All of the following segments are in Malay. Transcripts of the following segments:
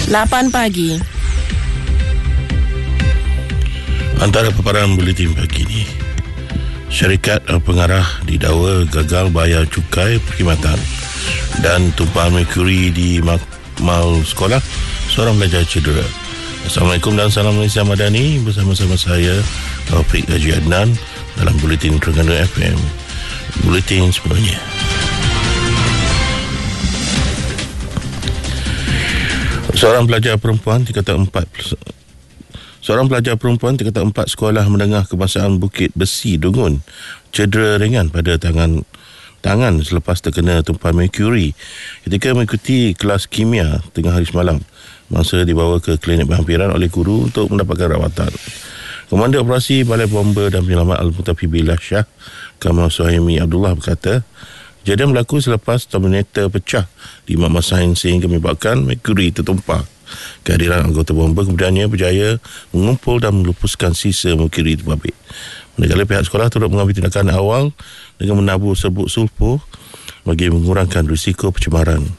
8 pagi. Antara paparan buletin pagi ni, syarikat pengarah didakwa gagal bayar cukai perkhidmatan dan tumpahan merkuri di mal sekolah, seorang pelajar cedera. Assalamualaikum dan salam Malaysia Madani, bersama-sama saya Taufik Haji Adnan dalam buletin Terengganu FM. Buletin sebenarnya. Seorang pelajar perempuan tingkatan 4 sekolah menengah kebangsaan Bukit Besi Dungun cedera ringan pada tangan selepas terkena tumpahan merkuri ketika mengikuti kelas kimia tengah hari semalam. Mangsa dibawa ke klinik berhampiran oleh guru untuk mendapatkan rawatan. Komandan Operasi Balai Bomba dan Penyelamat Al-Mutafi Billah Shah Kamal Suhaimi Abdullah berkata, kejadian berlaku selepas terminator pecah di makmal sains sehingga menyebabkan merkuri tertumpah. Kehadiran anggota bomba kemudiannya berjaya mengumpul dan melupuskan sisa merkuri itu pabrik. Manakala pihak sekolah turut mengambil tindakan awal dengan menabur serbuk sulfur bagi mengurangkan risiko pencemaran.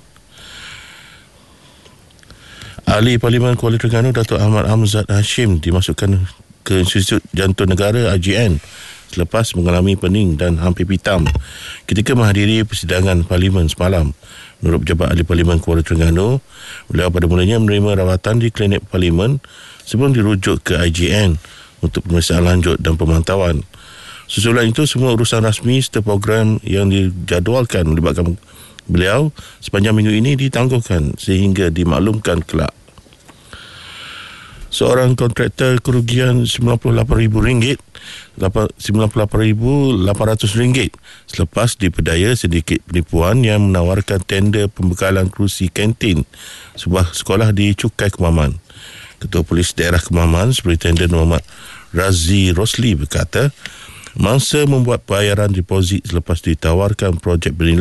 Ahli Parlimen Kuala Terengganu Datuk Ahmad Hamzat Hashim dimasukkan ke Institut Jantung Negara IJN selepas mengalami pening dan hampir pitam ketika menghadiri persidangan Parlimen semalam. Menurut Pejabat Ahli Parlimen Kuala Terengganu, beliau pada mulanya menerima rawatan di klinik Parlimen sebelum dirujuk ke IJN untuk pemeriksaan lanjut dan pemantauan. Susulan itu, semua urusan rasmi serta program yang dijadualkan melibatkan beliau sepanjang minggu ini ditangguhkan sehingga dimaklumkan kelak. Seorang kontraktor kerugian RM98,800 selepas dipedaya sedikit penipuan yang menawarkan tender pembekalan kerusi kantin sebuah sekolah di Cukai Kemaman. Ketua Polis Daerah Kemaman, Superintendent Muhammad Razi Rosli berkata, mangsa membuat bayaran deposit selepas ditawarkan projek bernilai